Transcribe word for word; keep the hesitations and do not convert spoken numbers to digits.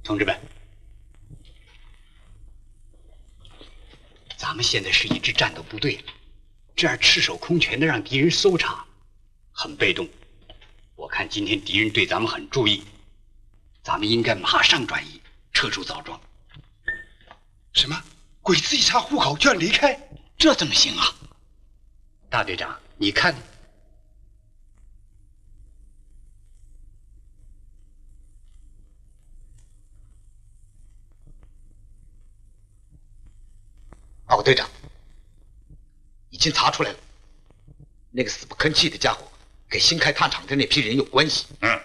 同志们，咱们现在是一支战斗部队，这样赤手空拳的让敌人搜查，很被动。我看今天敌人对咱们很注意，咱们应该马上转移，撤出枣庄。 什么？鬼子一查户口就要离开？ 这怎么行啊？大队长，你看。 老队长，已经查出来了，那个死不吭气的家伙跟新开炭厂的那批人有关系。 嗯，